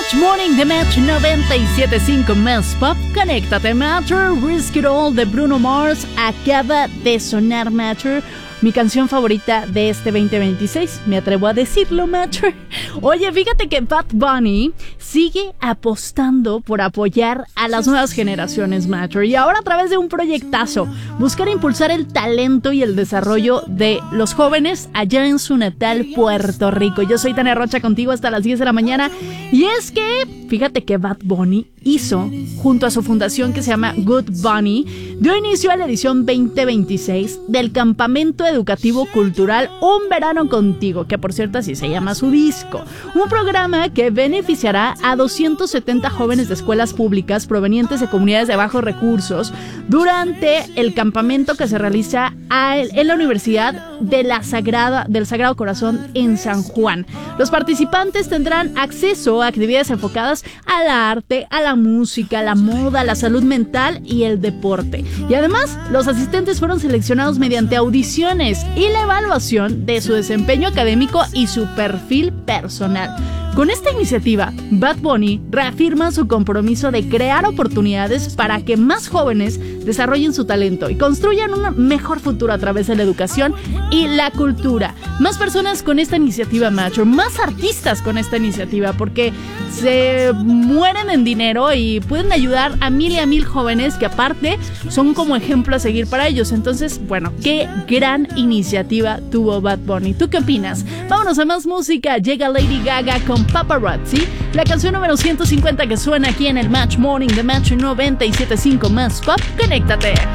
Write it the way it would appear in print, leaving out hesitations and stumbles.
Match Morning de Match 97.5 Más Pop. Conéctate, Matcher. Risk It All de Bruno Mars acaba de sonar, Matcher. Mi canción favorita de este 2026, me atrevo a decirlo, Matcher. Oye, fíjate que Bad Bunny sigue apostando por apoyar a las nuevas generaciones, Matcher. Y ahora a través de un proyectazo, buscar impulsar el talento y el desarrollo de los jóvenes allá en su natal Puerto Rico. Yo soy Tania Rocha, contigo hasta las 10 de la mañana. Y es que, fíjate que Bad Bunny hizo, junto a su fundación que se llama Good Bunny, dio inicio a la edición 2026 del Campamento Educativo Cultural Un Verano Contigo, que por cierto así se llama su disco. Un programa que beneficiará a 270 jóvenes de escuelas públicas provenientes de comunidades de bajos recursos durante el campamento que se realiza en la Universidad del Sagrado Corazón en San Juan. Los participantes tendrán acceso a actividades enfocadas al arte, a la música, a la moda, a la salud mental y el deporte. Y además, los asistentes fueron seleccionados mediante audiciones y la evaluación de su desempeño académico y su perfil personal. Con esta iniciativa, Bad Bunny reafirma su compromiso de crear oportunidades para que más jóvenes desarrollen su talento y construyan un mejor futuro a través de la educación y la cultura. Más personas con esta iniciativa, Macho, más artistas con esta iniciativa, porque se mueren en dinero y pueden ayudar a mil y a mil jóvenes que aparte son como ejemplo a seguir para ellos. Entonces, bueno, qué gran iniciativa tuvo Bad Bunny. ¿Tú qué opinas? Vámonos a más música. Llega Lady Gaga con Paparazzi, la canción número 150 que suena aquí en el Match Morning de Match 97.5 Más Pop. Conéctate.